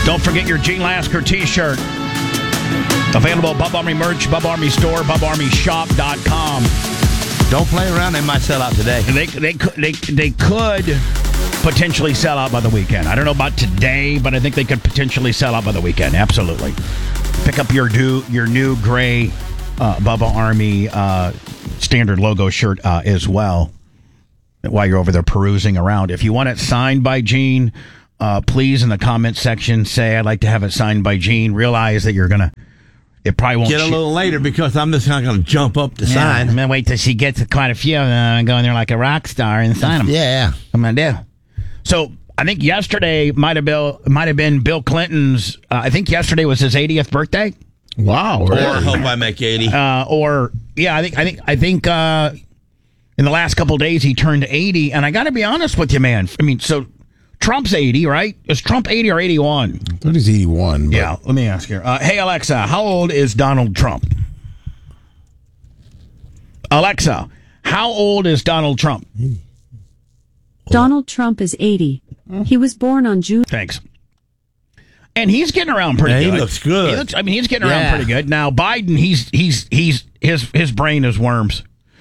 Don't forget your Gene Lasker t-shirt. Available at Bub Army merch, Bub Army store, BubArmyShop.com. Don't play around. They might sell out today. They could potentially sell out by the weekend. I don't know about today, but I think they could potentially sell out by the weekend. Absolutely. Pick up your new gray Bubba Army standard logo shirt as well while you're over there perusing around. If you want it signed by Gene, please in the comment section say I'd like to have it signed by Gene. Realize that you're gonna. It probably won't get a little later because I'm just not going to jump up to sign. I'm gonna wait till she gets quite a few and go in there like a rock star and sign them. Yeah, I'm gonna do. So I think yesterday might have been Bill Clinton's. I think yesterday was his 80th birthday. Wow! Really? Or I hope I make 80. I think in the last couple of days he turned 80, and I got to be honest with you, man. I mean, so Trump's 80, right? Is Trump 80 or 81? I thought he's 81. But... Yeah, let me ask here. Hey, Alexa, how old is Donald Trump? Alexa, how old is Donald Trump? Donald Trump is 80. He was born on June. Thanks. And he's getting around pretty good. He looks good. He's getting around pretty good. Now, Biden, his brain is worms.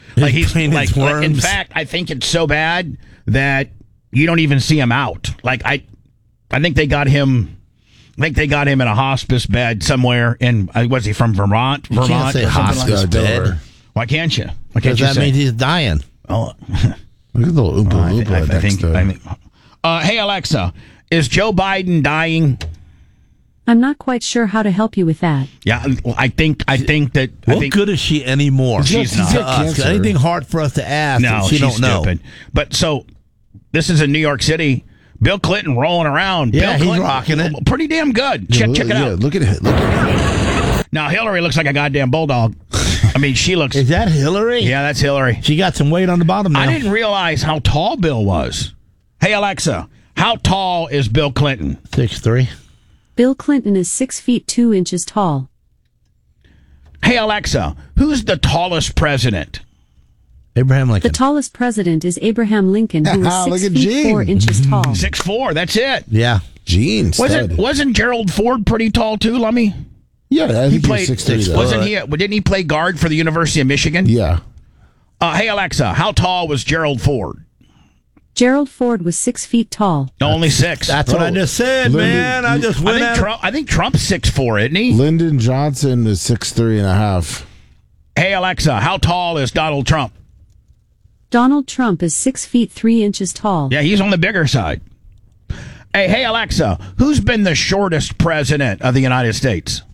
In fact, I think it's so bad that you don't even see him out. I think they got him. I think they got him in a hospice bed somewhere in. Was he from Vermont? You can't say hospice bed. Why can't you? Why can't because you that say? means he's dying. Oh, look at the little Oompa Loompa next to him. Hey Alexa, is Joe Biden dying? I'm not quite sure how to help you with that. Yeah, I think that. What good is she anymore? She's not. To us. Anything hard for us to ask? No, she she's don't stupid. know. But so this is in New York City. Bill Clinton rolling around. Yeah, Bill he's Clinton, rocking it. Pretty damn good. Check it out. Look at it. Now Hillary looks like a goddamn bulldog. I mean, she looks. Is that Hillary? Yeah, that's Hillary. She got some weight on the bottom now. I didn't realize how tall Bill was. Hey Alexa, how tall is Bill Clinton? 6'3". Bill Clinton is 6 feet 2 inches tall. Hey Alexa, who's the tallest president? Abraham Lincoln. The tallest president is Abraham Lincoln, who was Look 6 at feet Gene. 4 inches tall. 6'4", that's it. Yeah. Gene, Wasn't Gerald Ford pretty tall too, Lummy? Yeah, I think He played. 6'3". Wasn't he? Didn't he play guard for the University of Michigan? Yeah. Hey Alexa, how tall was Gerald Ford? Gerald Ford was 6 feet tall. No, only 6. That's what I just said, man. I just went I think Trump's 6'4", isn't he? Lyndon Johnson is 6'3.5". Hey Alexa, how tall is Donald Trump? Donald Trump is 6 feet 3 inches tall. Yeah, he's on the bigger side. Hey Alexa, who's been the shortest president of the United States?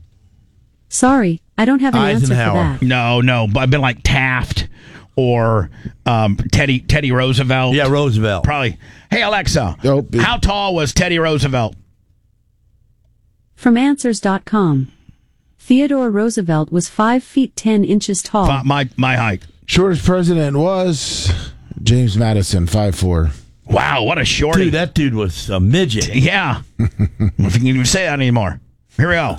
Sorry, I don't have an answer for Eisenhower. that. No, I've been like Taft or Teddy Roosevelt. Yeah, Roosevelt. Probably. Hey Alexa, Nope. how tall was Teddy Roosevelt? From Answers.com, Theodore Roosevelt was 5 feet 10 inches tall. My height. Shortest president was James Madison, 5'4". Wow, what a shorty. Dude, that dude was a midget. Yeah. If you can even say that anymore. Here we go.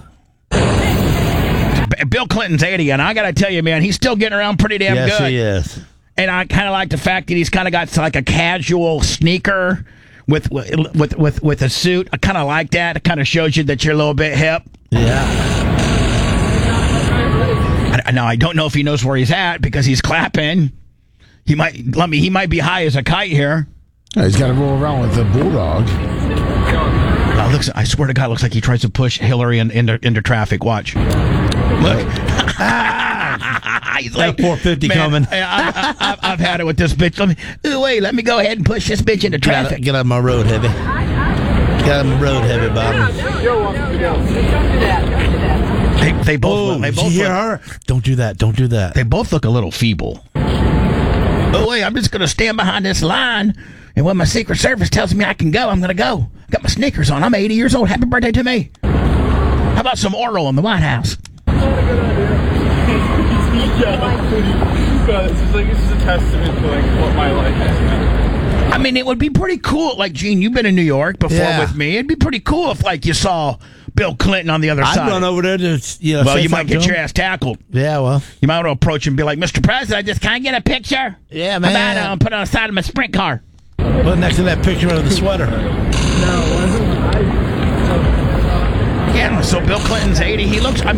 Bill Clinton's 80, and I got to tell you, man, he's still getting around pretty damn Yes, good. he is. And I kind of like the fact that he's kind of got like a casual sneaker with a suit. I kind of like that. It kind of shows you that you're a little bit hip. Yeah. Now, I don't know if he knows where he's at because he's clapping. He might be high as a kite here. Yeah, he's got to roll around with a bulldog. I swear to God, it looks like he tries to push Hillary into traffic. Watch. Look. He's like, 450 man, coming. I've had it with this bitch. Let me go ahead and push this bitch into traffic. Get out of my road, heavy. Get out of my road, heavy, Bob. They both. They both. Did you hear her? Don't do that. Don't do that. They both look a little feeble. Oh wait, I'm just gonna stand behind this line, and when my Secret Service tells me I can go, I'm gonna go. Got my sneakers on. I'm 80 years old. Happy birthday to me. How about some oral in the White House? This is a testament to what my life is, man. I mean, it would be pretty cool. Like, Gene, you've been in New York before with me. It'd be pretty cool if, you saw Bill Clinton on the other side. I'd run over there to, Well, you might get your ass tackled. Yeah, well. You might want to approach him and be like, Mr. President, can I get a picture? Yeah, man. How about put it on the side of my sprint car? Put next to that picture of the sweater. No, So Bill Clinton's 80. He looks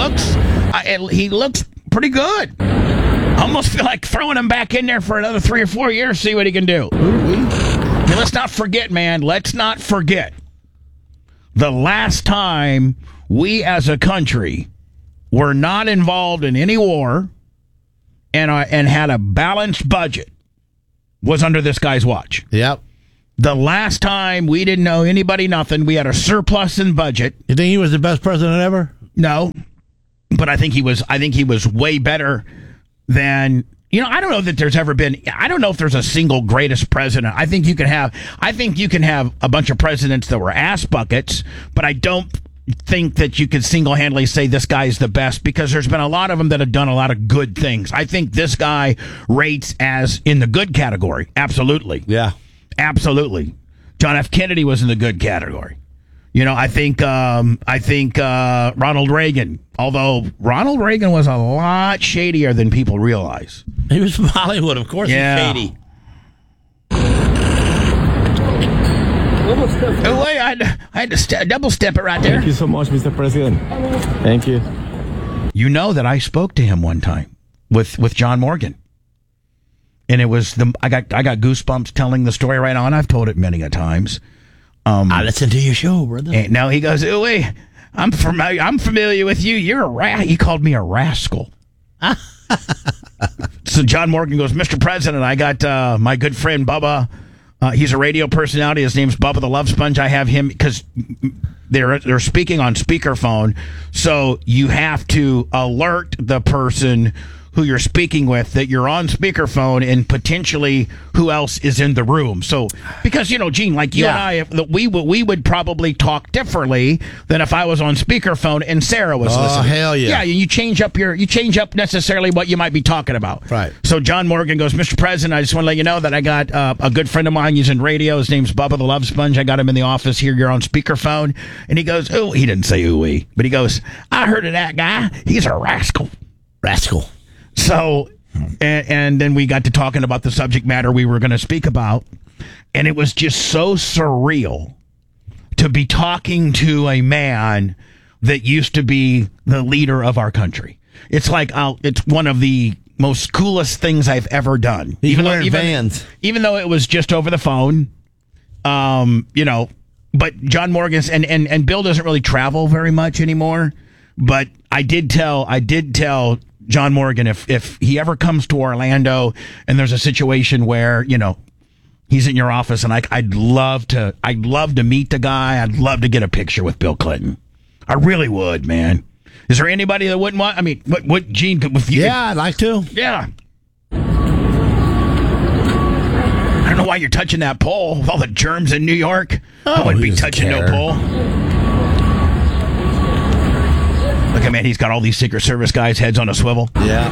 pretty good. I almost feel like throwing him back in there for another 3 or 4 years, see what he can do. And let's not forget, man. Let's not forget the last time we as a country were not involved in any war and had a balanced budget was under this guy's watch. Yep. The last time we didn't owe anybody nothing, we had a surplus in budget. You think he was the best president ever? No, but I think he was way better than, I don't know that there's ever been, I don't know if there's a single greatest president. I think you can have a bunch of presidents that were ass buckets, but I don't think that you could single-handedly say this guy is the best, because there's been a lot of them that have done a lot of good things. I think this guy rates as in the good category. Absolutely. Yeah. Absolutely. John F. Kennedy was in the good category. I think Ronald Reagan, although Ronald Reagan was a lot shadier than people realize. He was from Hollywood, of course. Yeah. He's shady. Oh, wait, I had to double step it right there. Thank you so much, Mr. President. Thank you. You know that I spoke to him one time with John Morgan. And it was I got goosebumps telling the story right on. I've told it many a times. I listen to your show, brother. And now he goes, oh, wait, I'm familiar with you. You're a He called me a rascal. So John Morgan goes, Mr. President, I got my good friend Bubba. He's a radio personality. His name's Bubba the Love Sponge. I have him because they're speaking on speakerphone. So you have to alert the person who you're speaking with that you're on speakerphone and potentially who else is in the room. So, because, Gene, like you and I, we would probably talk differently than if I was on speakerphone and Sarah was listening. Oh, hell yeah. Yeah, you change up necessarily what you might be talking about. Right. So John Morgan goes, Mr. President, I just want to let you know that I got a good friend of mine. He's in radio. His name's Bubba the Love Sponge. I got him in the office here. You're on speakerphone. And he goes, oh, he didn't say ooh-wee, but he goes, I heard of that guy. He's a rascal. Rascal. So, and then we got to talking about the subject matter we were going to speak about, and it was just so surreal to be talking to a man that used to be the leader of our country. It's like, it's one of the most coolest things I've ever done. Even though it was just over the phone, but John Morgan's and Bill doesn't really travel very much anymore, but I did tell John Morgan, if he ever comes to Orlando and there's a situation where, he's in your office and I'd love to meet the guy. I'd love to get a picture with Bill Clinton. I really would, man. Is there anybody that wouldn't want? I mean, what Gene, if you, yeah, I'd like to. Yeah. I don't know why you're touching that pole with all the germs in New York. I wouldn't be touching no pole. Look, man, he's got all these Secret Service guys' heads on a swivel. Yeah.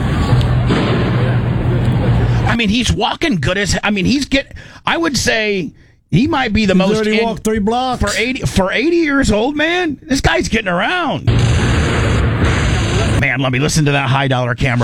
I mean, he's walking good as... I would say he might be the He's most... already walked 3 blocks. For 80 years old, man, this guy's getting around. Man, let me listen to that high-dollar camera.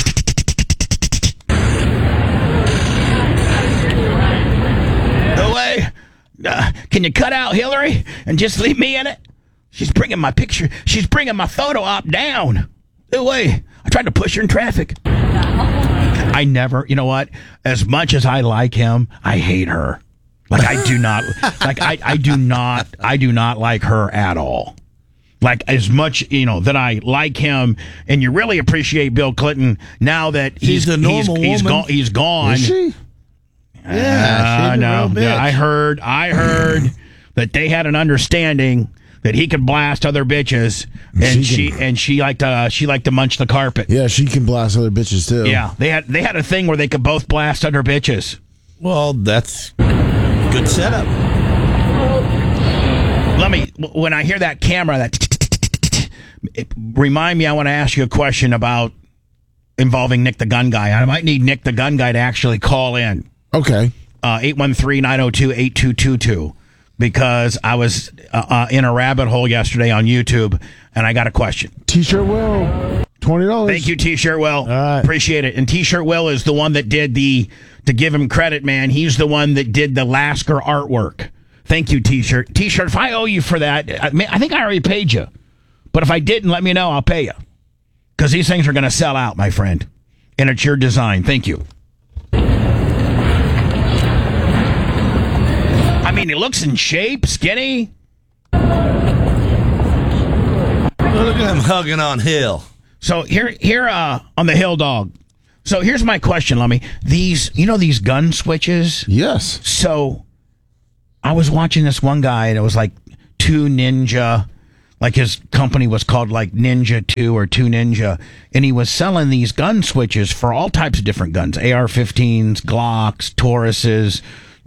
No way. Can you cut out Hillary and just leave me in it? She's bringing my picture. She's bringing my photo op down. No way. I tried to push her in traffic. I never, you know what? As much as I like him, I hate her. Like I do not, I do not like her at all. Like as much, that I like him, and you really appreciate Bill Clinton now that he's a normal woman. He's gone. Is she? Yeah, no. Yeah, I heard that they had an understanding that he could blast other bitches, and she liked to munch the carpet. Yeah, she can blast other bitches too. Yeah, they had a thing where they could both blast other bitches. Well, that's good setup. When I hear that camera, remind me. I want to ask you a question about involving Nick the Gun Guy. I might need Nick the Gun Guy to actually call in. Okay. 813-902-8222. Because I was in a rabbit hole yesterday on YouTube, and I got a question. T-shirt Will, $20. Thank you, T-shirt Will. All right. Appreciate it. And T-shirt Will is the one that did to give him credit, man, he's the one that did the Lasker artwork. Thank you, T-shirt. T-shirt, if I owe you for that, I think I already paid you. But if I didn't, let me know. I'll pay you. Because these things are going to sell out, my friend. And it's your design. Thank you. I mean, he looks in shape, skinny. Look at him hugging on Hill. So here on the Hill Dog. So here's my question, Lummy. These gun switches? Yes. So I was watching this one guy, and it was like 2 Ninja. Like his company was called like Ninja 2 or 2 Ninja. And he was selling these gun switches for all types of different guns. AR-15s, Glocks, Tauruses,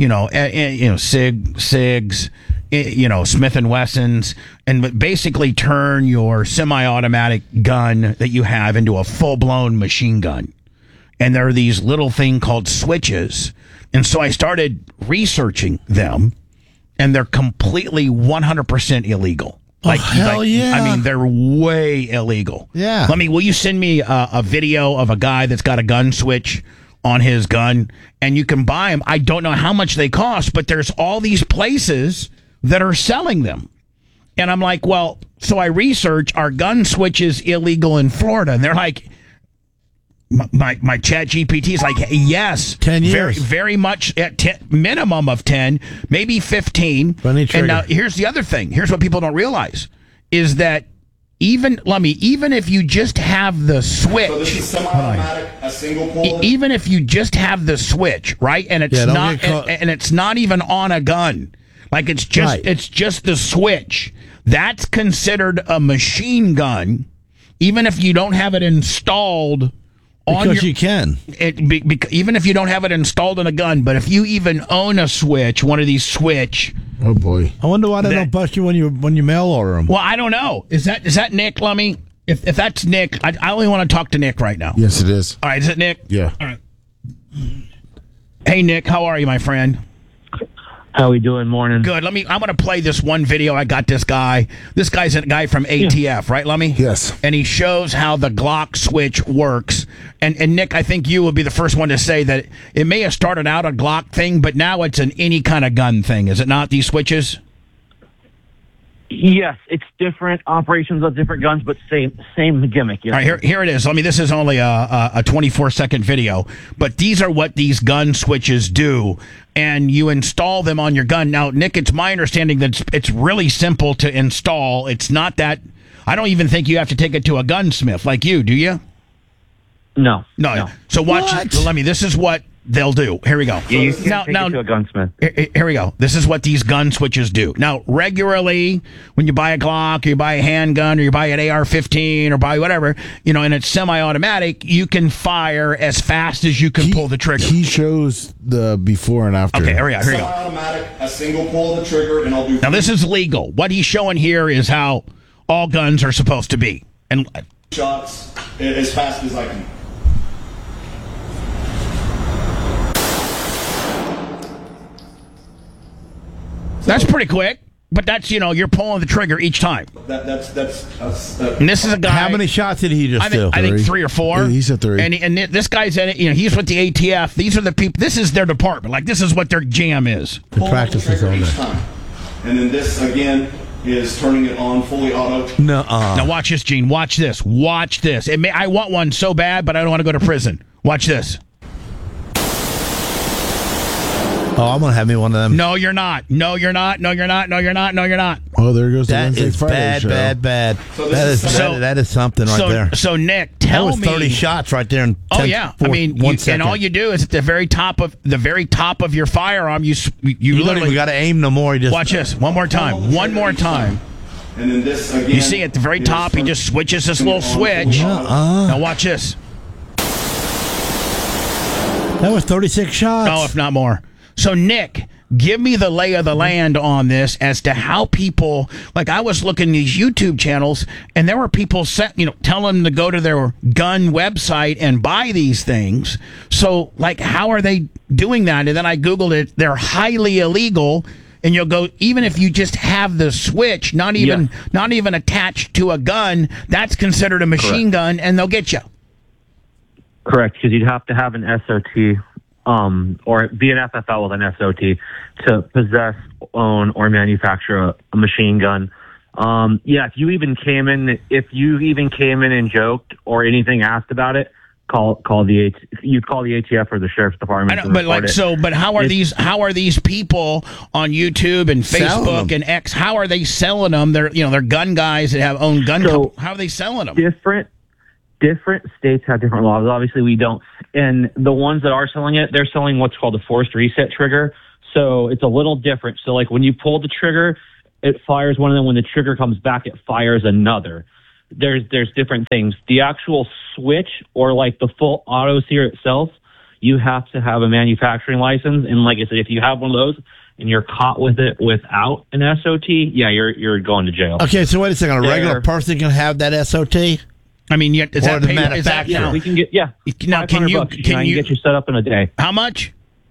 SIGs, Smith & Wessons, and basically turn your semi-automatic gun that you have into a full-blown machine gun. And there are these little thing called switches. And so I started researching them, and they're completely 100% illegal. Hell yeah. I mean, they're way illegal. Yeah. Will you send me a video of a guy that's got a gun switch on his gun, and you can buy them? I don't know how much they cost, but there's all these places that are selling them. And I'm like, well, so I research, are gun switches illegal in Florida? And they're like, my chat GPT is like, yes. 10 years. Very, very much at minimum of 10, maybe 15. And now here's the other thing. Here's what people don't realize is that even if you just have the switch. So this is semi-automatic, a single pull. Even if you just have the switch, right? And it's and it's not even on a gun. Like it's just the switch. That's considered a machine gun, even if you don't have it installed. Because you can. Even if you don't have it installed in a gun, but if you even own a switch, one of these switch. Oh boy! I wonder why they don't bust you when you mail order them. Well, I don't know. Is that Nick, Lummy? If that's Nick, I only want to talk to Nick right now. Yes, it is. All right, is it Nick? Yeah. All right. Hey, Nick, how are you, my friend? How we doing? Morning. Good. I'm going to play this one video. I got this guy. This guy's a guy from ATF, right, Lummy? Yes. And he shows how the Glock switch works. And Nick, I think you would be the first one to say that it may have started out a Glock thing, but now it's an any kind of gun thing, is it not, these switches? Yes, it's different operations of different guns, but same gimmick. Yes. All right, here it is. This is only a 24-second video, but these are what these gun switches do, and you install them on your gun. Now, Nick, it's my understanding that it's really simple to install. It's not that. I don't even think you have to take it to a gunsmith like you, do you? No. So watch. This is what they'll do. Here we go. Yeah, you can take it to a gunsmith. Here we go. This is what these gun switches do. Now, regularly, when you buy a Glock, or you buy a handgun, or you buy an AR-15, or buy whatever, and it's semi-automatic, you can fire as fast as you can pull the trigger. He shows the before and after. Okay, here we go. Semi-automatic, a single pull of the trigger, and I'll do. Now, this is legal. What he's showing here is how all guns are supposed to be. And shots as fast as I can. That's pretty quick, but that's, you're pulling the trigger each time. That's and this is a guy. How many shots did he just do? I think 3 or 4. Yeah, he's at 3. And this guy's in it. He's with the ATF. These are the people. This is their department. Like, this is what their jam is. The practice is on there. Time. And then this again is turning it on fully auto. Now watch this, Gene. Watch this. Watch this. I want one so bad, but I don't want to go to prison. Watch this. Oh, I'm going to have me one of them. No, you're not. No, you're not. No, you're not. No, you're not. No, you're not. Oh, there goes the That Wednesday is Friday show. bad. So that is something right there. So Nick, That tell was me. 30 shots right there in 10, Oh yeah, one second. and all you do is at the very top of your firearm, you You don't literally even got to aim no more. You just watch this one more time. One more time. And then this again. You see at the very top, he just switches this little switch. Now watch this. That was 36 shots. Oh, if not more. So Nick, give me the lay of the land on this as to how people, like I was looking at these YouTube channels and there were people telling them to go to their gun website and buy these things. So like, how are they doing that? And then I Googled it. They're highly illegal. And you'll go, even if you just have the switch, not even attached to a gun, that's considered a machine gun and they'll get you. Correct, because you'd have to have an SOT or be an FFL with an SOT to possess, own, or manufacture a machine gun. Yeah, if you even came in and joked or anything asked about it, you'd call the ATF or the sheriff's department. I know, but how are these people on YouTube and Facebook and X? How are they selling them? They're gun guys that own gun. So how are they selling them? Different states have different laws. Obviously, we don't. And the ones that are selling it, they're selling what's called a forced reset trigger. So it's a little different. So like when you pull the trigger, it fires one of them. When the trigger comes back, it fires another. There's different things. The actual switch or like the full auto sear itself, you have to have a manufacturing license. And like I said, if you have one of those and you're caught with it without an SOT, yeah, you're going to jail. Okay, so wait a second. A regular person can have that SOT? I mean, is that the paper? manufacturer? We can get Now, can you get you set up in a day? How much?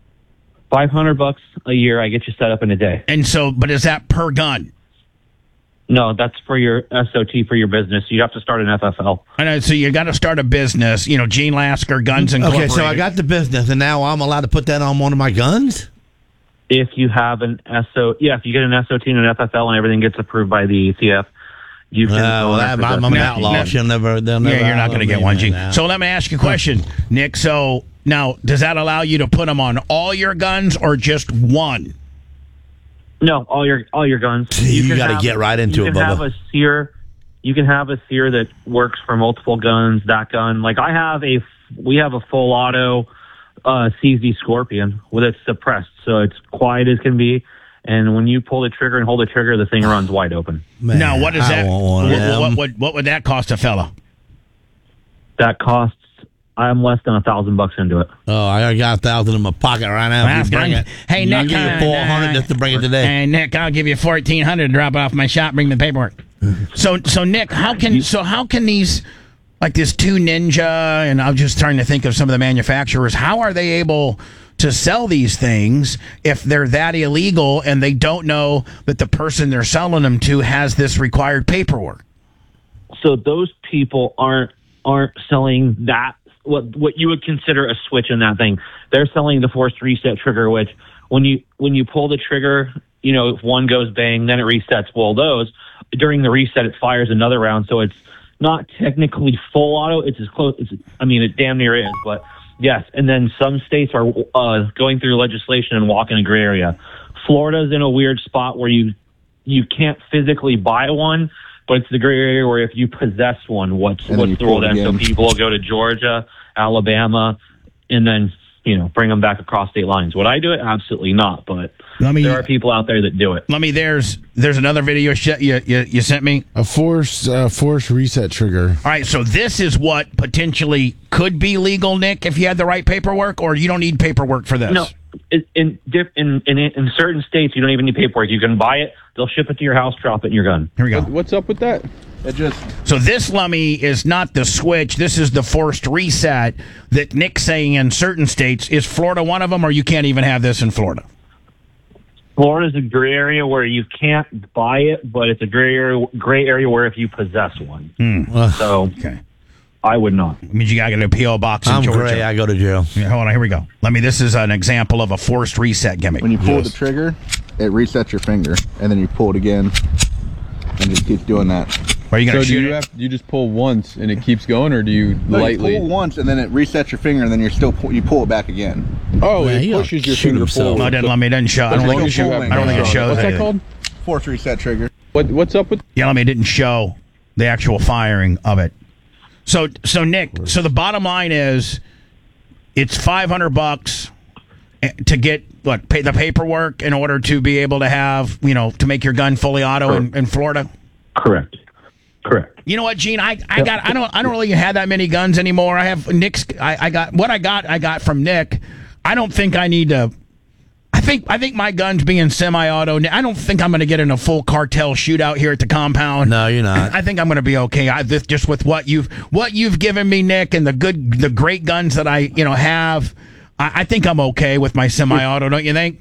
$500 a year. I get you set up in a day. And so, but is that per gun? No, that's for your SOT for your business. You have to start an FFL. I know. So you got to start a business. Gene Lasker Guns Incorporated. Okay, so I got the business, and now I'm allowed to put that on one of my guns? If you have if you get an SOT and an FFL and everything gets approved by the ATF, you can. I'm an outlaw. They'll never. Yeah, you're not going to get one, Gene. So let me ask you a question, Nick. So now, does that allow you to put them on all your guns or just one? No, all your guns. You got to get right into it, Bubba. You can have a sear that works for multiple guns. That gun, like we have a full auto CZ Scorpion with it suppressed, so it's quiet as can be. And when you pull the trigger and hold the trigger, the thing runs wide open. Man, now, what is that? What would that cost a fella? That costs. I'm less than $1,000 into it. Oh, I got 1,000 in my pocket right now. Hey, Nick, I'll give you 400 just to bring it today. Hey, Nick, I'll give you 1,400 to drop it off my shop. Bring the paperwork. So Nick, how can these, like this 2 Ninja, and I'm just trying to think of some of the manufacturers. How are they able to sell these things if they're that illegal and they don't know that the person they're selling them to has this required paperwork? So those people aren't selling that. What you would consider a switch in that thing. They're selling the forced reset trigger, which when you pull the trigger, if one goes bang, then it resets. Well, those during the reset, it fires another round, so it's not technically full auto. It's as close. It damn near is, but yes. And then some states are going through legislation and walking a gray area. Florida's in a weird spot where you can't physically buy one, but it's the gray area where if you possess one, what's the rule then? So people will go to Georgia, Alabama, and then bring them back across state lines. Would I do it? Absolutely not. But there are people out there that do it. There's another video you sent me. A force reset trigger. All right, so this is what potentially could be legal, Nick, if you had the right paperwork, or you don't need paperwork for this. No. In certain states, you don't even need paperwork. You can buy it. They'll ship it to your house, drop it in your gun. Here we go. What's up with that? So this, Lummy, is not the switch. This is the forced reset that Nick's saying in certain states. Is Florida one of them, or you can't even have this in Florida? Florida's a gray area where you can't buy it, but it's a gray area where if you possess one. So okay. I would not. It means you got to get a P.O. box in Georgia. Gray, I go to jail. Yeah, hold on, here we go. This is an example of a forced reset gimmick. When you pull the trigger, it resets your finger, and then you pull it again, and just keeps doing that. Are you going to shoot do you just pull once and it keeps going, or do you lightly? You pull once, and then it resets your finger, and then you pull it back again. Oh, it pushes your finger forward. No, it doesn't show. I don't think it shows. What's that called? Force reset trigger. What's up with? Yeah, it didn't show the actual firing of it. So Nick, so the bottom line is, it's $500 to get pay the paperwork in order to be able to have to make your gun fully auto in Florida. Correct. You know what, Gene? I don't really have that many guns anymore. I have Nick's. I got from Nick. I don't think I need to. I think my gun's being semi-auto. I don't think I'm going to get in a full cartel shootout here at the compound. No, you're not. I think I'm going to be okay. Just with what you've given me, Nick, and the great guns that I have. I think I'm okay with my semi-auto. Don't you think?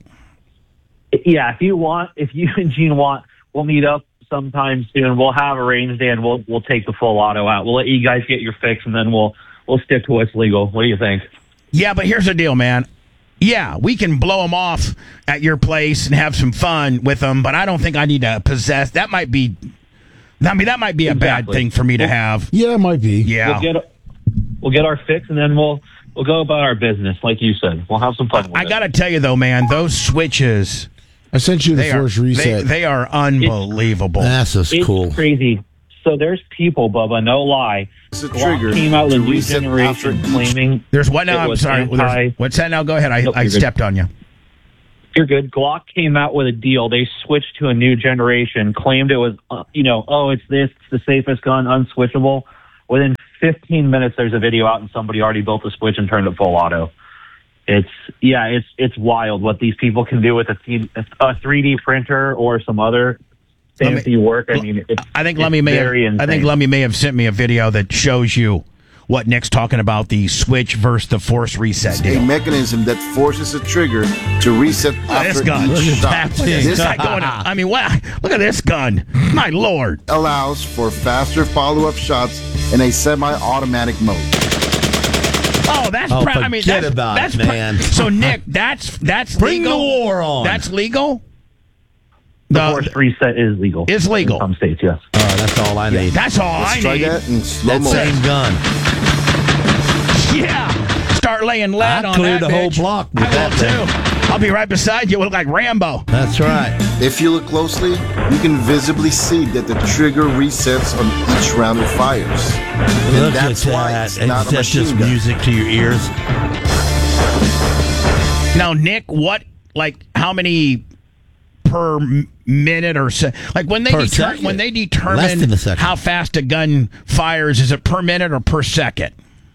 Yeah. If you and Gene want, we'll meet up sometime soon. We'll have a range day and we'll take the full auto out. We'll let you guys get your fix, and then we'll stick to what's legal. What do you think? Yeah, but here's the deal, man. Yeah, we can blow them off at your place and have some fun with them, but I don't think I need to possess. That might be I mean, that might be a bad Exactly. thing for me to have. Yeah, it might be. Yeah. We'll get our fix, and then we'll go about our business, like you said. We'll have some fun with I it. got to tell you, though, man, those switches, I sent you the they are, force reset. they are unbelievable. That's just It's cool. crazy. So there's people, Bubba, no lie. It's a Glock trigger came out with a to new reset generation after each- claiming There's what now? it I'm was sorry. anti- What's that now? Go ahead. Nope, I you're good. stepped on you. You're good. Glock came out with a deal. They switched to a new generation, claimed it was, it's this, it's the safest gun, unswitchable. Within 15 minutes, there's a video out and somebody already built a switch and turned it full auto. It's wild what these people can do with a 3D printer or some other fancy work. I mean, I think Lummy may have sent me a video that shows you what Nick's talking about, the switch versus the force reset a deal. mechanism that forces a trigger to reset Look at after this gun. each Look shot. at this guy going. I mean, what? Look at this gun. My lord. Allows for faster follow-up shots in a semi-automatic mode. Oh, that's forget about it, man. So Nick, that's Bring legal? the war on. That's legal. The force reset is legal. Is legal. In some states, yes. Oh, that's all I need. That's all Let's I try need. that in slow That motion. same gun. Yeah. Start laying lead I on cleared that the whole bitch. block with I that will too. I'll be right beside you. We'll look like Rambo. That's right. If you look closely, you can visibly see that the trigger resets on each round it fires. And Look at that's why that. it's And not a that's just machine gun. music to your ears. Now, Nick, how many per minute or so? Like when they Per second. when they Less determine than a second. how fast a gun fires, is it per minute or per second?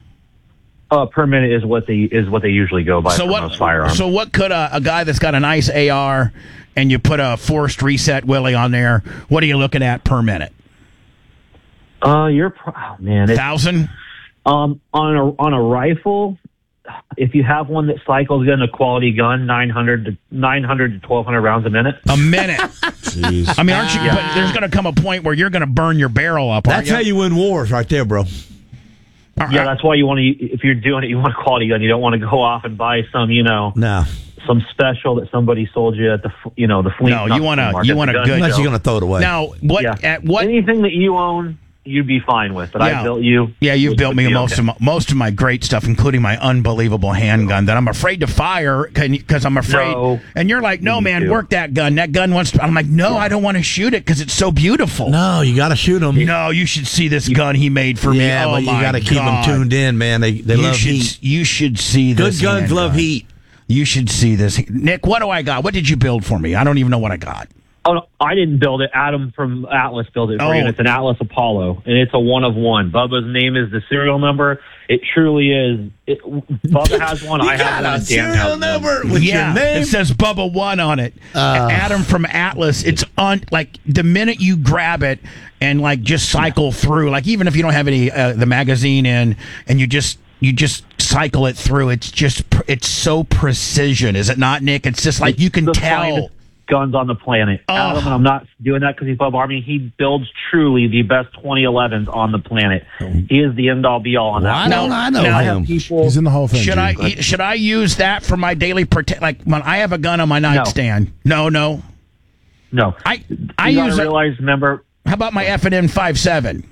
Per minute is what they usually go by for most firearms. So what could a guy that's got a nice AR and you put a forced reset Willie on there? What are you looking at per minute? It's 1,000. on a rifle. If you have one that cycles in a quality gun, 900 to 1,200 rounds a minute. A minute. Jeez. I mean, aren't you? But there's going to come a point where you're going to burn your barrel up. That's how you win wars right there, bro. Yeah, that's why you want to. If you're doing it, you want a quality gun. You don't want to go off and buy some, No. some special that somebody sold you at the flea. No, you want a good. Unless you're going to throw it away. Now, what? Anything that you own, you'd be fine with. But I built you. Yeah, you've built me would be most of my great stuff, including my unbelievable handgun that I'm afraid to fire because I'm afraid. No. And you're like, no, man, too. work that gun. That gun wants to. I'm like, no, I don't want to shoot it because it's so beautiful. No, you got to shoot them. No, you should see this gun he made for me. Yeah, Oh, but you my got to keep them God. tuned in, man. They love heat. You should see Good this. guns handgun. love heat. You should see this. Nick, what do I got? What did you build for me? I don't even know what I got. Oh, no, I didn't build it. Adam from Atlas built it for you. And it's an Atlas Apollo, and it's a 1 of 1. Bubba's name is the serial number. It truly is. Bubba has one. I have one. Dan has one. with Yeah, your name. it says Bubba 1 on it. Adam from Atlas. It's on like the minute you grab it and like just cycle through. Like even if you don't have any the magazine in, and you just cycle it through. It's so precision, is it not, Nick? It's just like you can the tell. finest guns on the planet. Adam, and I'm not doing that because he's Bubba Army. He builds truly the best 2011s on the planet. He is the end-all, be-all on that. Why don't I know I him? have people. He's in the Hall of Fame. Should I use that for my daily protect? Like when I have a gun on my nightstand? No. No. I You use gotta it. realize, remember, How about my F&N 5.7?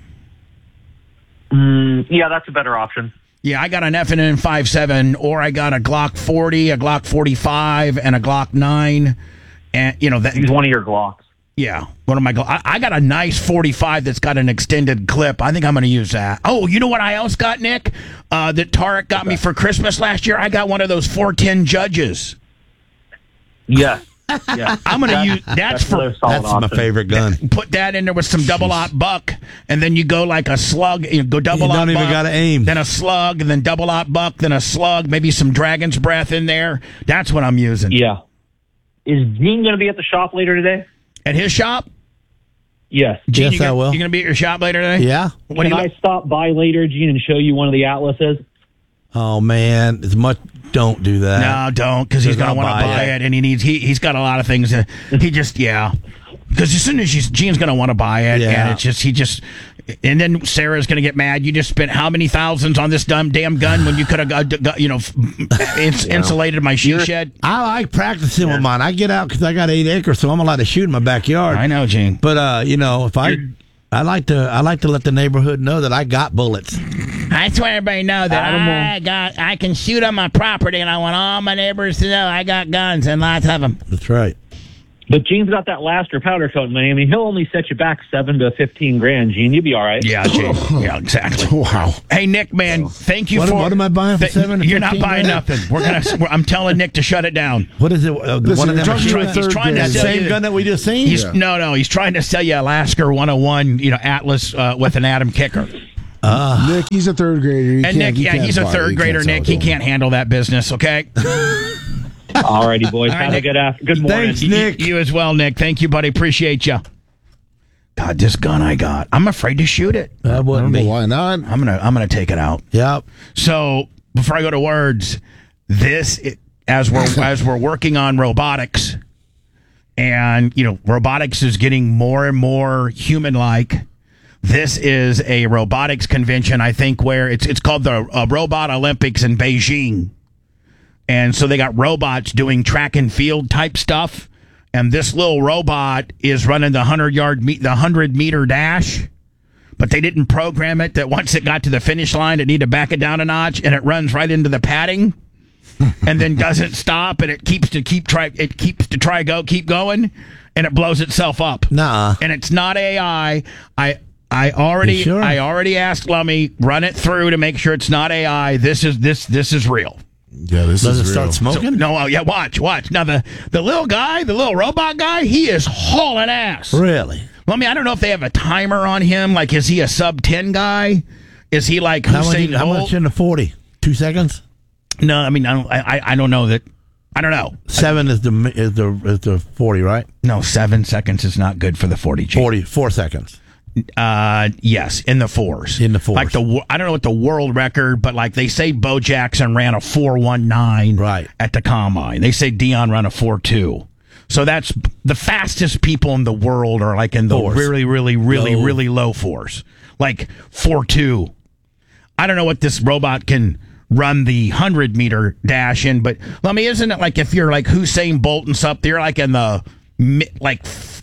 yeah, that's a better option. Yeah, I got an F&N 5.7, or I got a Glock 40, a Glock 45, and a Glock 9. And that. Use one of your Glocks. Yeah, one of my. I got a nice 45 that's got an extended clip. I think I'm going to use that. Oh, you know what I else got, Nick? That Tarek got me for Christmas last year. I got one of those 410 Judges. Yeah. Yeah. I'm going to use that's another solid That's my option. favorite gun. Put that in there with some double-aught buck, and then you go like a slug. You go double-aught don't even buck, gotta aim. then a slug, and then double-aught buck, then a slug, maybe some dragon's breath in there. That's what I'm using. Yeah. Is Gene going to be at the shop later today? At his shop? Yes. Gene, Yes, I will. You going to be at your shop later today? Yeah. What do Can you I stop by later, Gene, and show you one of the Atlases? Oh man, don't do that. No, don't, because he's going to want to buy it, and he's got a lot of things. Because as soon as Gene's going to want to buy it, and it's just and then Sarah's going to get mad. You just spent how many thousands on this damn gun when you could have, insulated my she shed? I like practicing with mine. I get out because I got 8 acres, so I'm allowed to shoot in my backyard. I know, Gene. But if I I like to let the neighborhood know that I got bullets. I just want everybody to know that I can shoot on my property, and I want all my neighbors to know I got guns and lots of them. That's right. But Gene's got that laster powder coat money. I mean, he'll only set you back $7,000 to $15,000. Gene, you'll be all right. Yeah, Gene. Yeah, exactly. Wow. Hey, Nick, man, thank you What am I buying for $7,000 to You're not buying $15,000? nothing. I'm telling Nick to shut it down. What is it? Listen, One of them talking to a He's third trying to grade. sell same you- gun that we just seen? No, he's trying to sell you a Lasker 101, Atlas with an Atom kicker. Nick, he's a third grader. And Nick, he's a third grader. Nick, he can't handle that business. Okay. All righty, boys. All right, Have a Nick. good morning. Thanks, Nick. You as well, Nick. Thank you, buddy. Appreciate you. God, this gun I got. I'm afraid to shoot it. That I don't wouldn't know be. why not. I'm gonna take it out. Yep. So before I go to words, as we're working on robotics, and robotics is getting more and more human-like. This is a robotics convention, I think, where it's called the Robot Olympics in Beijing, and so they got robots doing track and field type stuff, and this little robot is running the 100-meter dash. But they didn't program it that once it got to the finish line, it needed to back it down a notch, and it runs right into the padding, and then doesn't stop, and it keeps to keep going, and it blows itself up. Nuh-uh. And it's not AI. I already asked Lummy, run it through to make sure it's not AI. This is real. Yeah, this Does it is real. start smoking? Watch. Now the little robot guy, he is hauling ass. Really? Lummy, I don't know if they have a timer on him. Like, is he a sub 10 guy? Is he like How Hussein much Bolt? in the 40? 2 seconds? No, I mean I don't know that. I don't know. 7 is the 40, right? No, 7 seconds is not good for the 40G. 4 seconds. Yes, in the fours. In the fours. Like I don't know what the world record, but like they say Bo Jackson ran a 4.19 Right. at the combine. They say Dion ran a 4.2. So that's the fastest people in the world are like in the Fours. really low fours. Like 4.2. I don't know what this robot can run the 100-meter dash in, but isn't it like if you're like Hussein Bolt and stuff, they're like in the like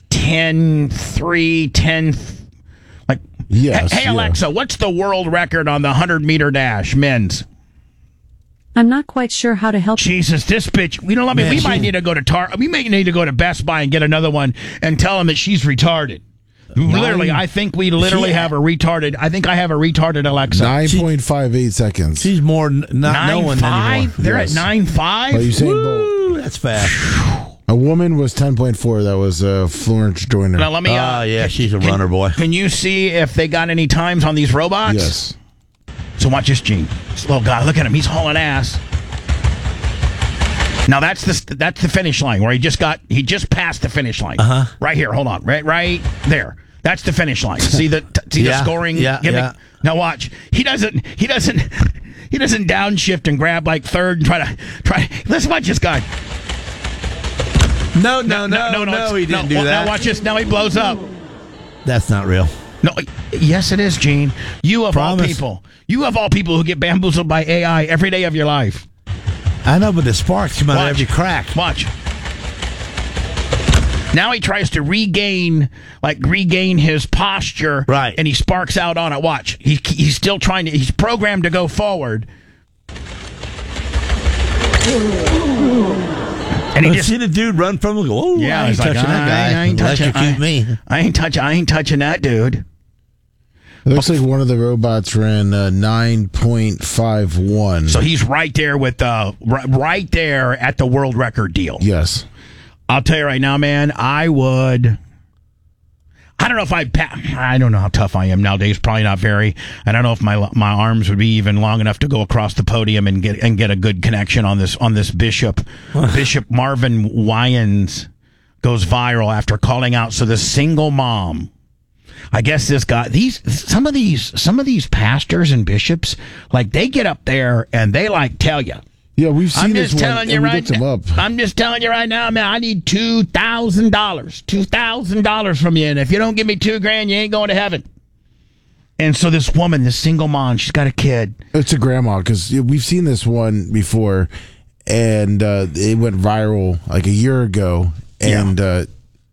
10.3, 10. Like, Yes, hey yeah. Alexa, what's the world record on the 100-meter dash, men's? I'm not quite sure how to help you. Jesus, this bitch. We might need to go to We may need to go to Best Buy and get another one and tell them that she's retarded. Literally, I think we literally have a retarded. I think I have a retarded Alexa. 9.58 seconds. She's more not knowing anymore. 9.5. They're Yes. at 9.5. But Usain Bolt. Woo, that's fast. A woman was 10.4. That was Florence Joyner. Now let me. Yeah, she's a runner, boy. Can you see if they got any times on these robots? Yes. So watch this, Gene. This little guy, look at him. He's hauling ass. Now that's the finish line where he just passed the finish line. Right here. Hold on. Right there. That's the finish line. See the scoring. Yeah. Now watch. He doesn't downshift and grab like third and try. Let's watch this guy. No, he didn't do that. Now watch this. Now he blows up. That's not real. No, yes, it is, Gene. You of Promise. all people. You of all people who get bamboozled by AI every day of your life. I know, but the sparks come out of Watch. every crack. Watch. Now he tries to regain his posture. Right. And he sparks out on it. Watch. He's still trying to. He's programmed to go forward. And he just. See the dude run from him. Go, oh, Yeah, I ain't he's like, touching that guy. I ain't touching. Electrocute me. I ain't touching that dude. It looks like one of the robots ran 9.51. So he's right there with right there at the world record deal. Yes. I'll tell you right now, man. I don't know if I don't know how tough I am nowadays. Probably not very. I don't know if my arms would be even long enough to go across the podium and get a good connection on this Bishop. Bishop Marvin Wyans goes viral after calling out. So the single mom. I guess this guy, some of these pastors and bishops, like they get up there and they like tell you. Yeah, we've seen I'm this just one. telling you and we right looked him now. up. I'm just telling you right now, man. I need $2,000 from you, and if you don't give me $2,000, you ain't going to heaven. And so this woman, this single mom, she's got a kid. It's a grandma because we've seen this one before, and it went viral like a year ago. And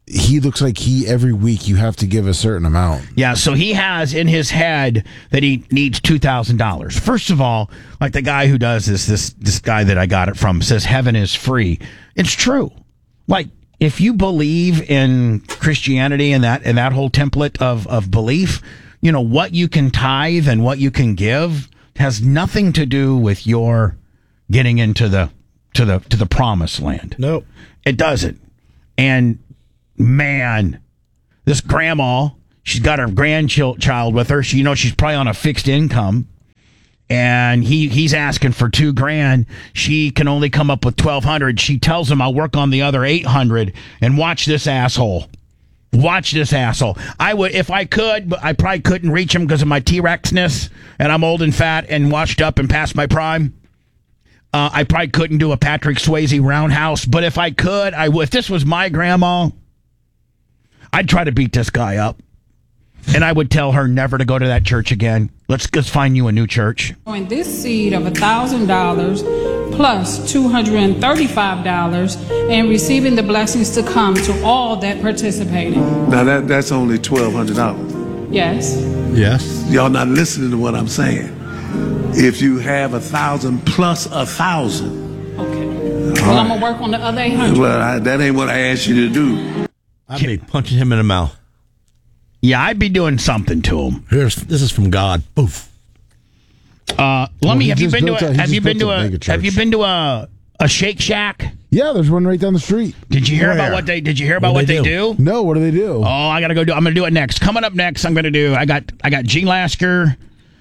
he looks like every week you have to give a certain amount. Yeah, so he has in his head that he needs $2,000. First of all, like the guy who does this guy that I got it from says heaven is free. It's true. Like, if you believe in Christianity and that whole template of belief, you know, what you can tithe and what you can give has nothing to do with your getting into the promised land. Nope. It doesn't. And man, this grandma, she's got her grandchild with her. She's probably on a fixed income, and he's asking for $2,000. She can only come up with $1,200. She tells him, "I'll work on the other $800." And watch this asshole. Watch this asshole. I would, if I could, but I probably couldn't reach him because of my T-Rexness, and I'm old and fat and washed up and past my prime. I probably couldn't do a Patrick Swayze roundhouse, but if I could, I would. If this was my grandma, I'd try to beat this guy up, and I would tell her never to go to that church again. Let's find you a new church. This seed of $1,000 plus $235 and receiving the blessings to come to all that participated. Now that's only $1,200. Yes. Yes. Y'all not listening to what I'm saying. If you have 1,000 plus 1,000. Okay. Well, I'm gonna work on the other 800. Well, that ain't what I asked you to do. I'd be punching him in the mouth. Yeah, I'd be doing something to him. This is from God. Poof. Have you been to a Shake Shack? Yeah, there's one right down the street. Did you hear about what they do? No, what do they do? Oh, I gotta go do. I'm gonna do it next. Coming up next, I'm gonna do. I got Gene Lasker.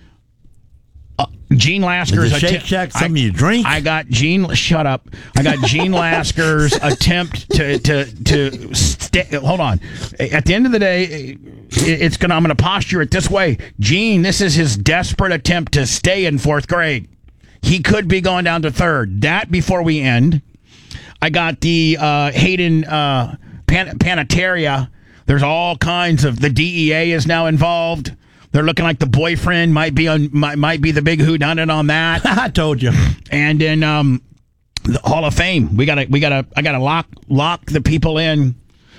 Gene Lasker's Shake Shack. Something you drink. I got Gene. Shut up. I got Gene Lasker's attempt to stay. Hold on. At the end of the day, I'm gonna posture it this way. Gene, this is his desperate attempt to stay in 4th grade. He could be going down to 3rd. That before we end. I got the Hayden Panetteria. There's all kinds of. The DEA is now involved. They're looking like the boyfriend might be the big whodunit on that. I told you. And then the Hall of Fame. I gotta lock the people in.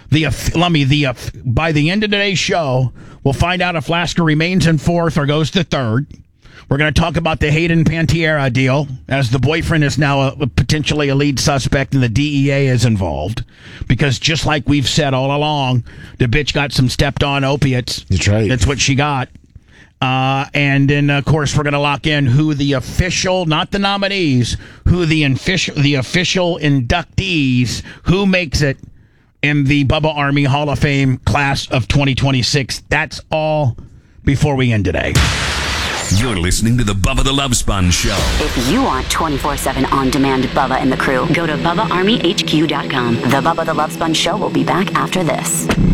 By the end of today's show, we'll find out if Lasker remains in 4th or goes to 3rd. We're going to talk about the Hayden Panettiere deal, as the boyfriend is now potentially a lead suspect and the DEA is involved. Because just like we've said all along, the bitch got some stepped-on opiates. That's right. That's what she got. And then, of course, we're going to lock in who the official, not the nominees, who the official inductees, who makes it in the Bubba Army Hall of Fame class of 2026. That's all before we end today. You're listening to the Bubba the Love Sponge Show. If you want 24/7 on-demand Bubba and the crew, go to BubbaArmyHQ.com. The Bubba the Love Sponge Show will be back after this.